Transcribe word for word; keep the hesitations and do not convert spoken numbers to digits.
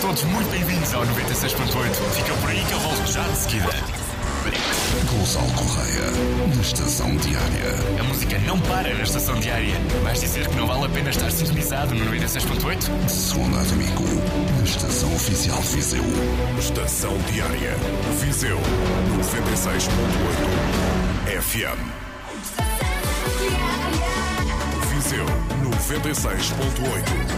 todos muito bem-vindos ao noventa e seis ponto oito. Fica por aí que eu volto já de seguida. Gonçalo Correia, na Estação Diária. A música não para na Estação Diária. Vais dizer que não vale a pena estar sintonizado no noventa e seis ponto oito? De segunda a domingo, na Estação Oficial Viseu. Estação Diária. Viseu noventa e seis ponto oito F M. Viseu noventa e seis ponto oito.